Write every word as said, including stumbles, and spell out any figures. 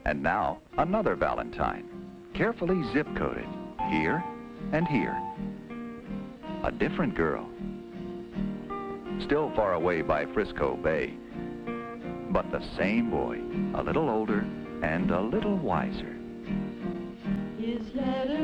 And now, another Valentine, carefully zip-coded, here and here. A different girl, still far away by Frisco Bay, but the same boy, a little older and a little wiser. His letter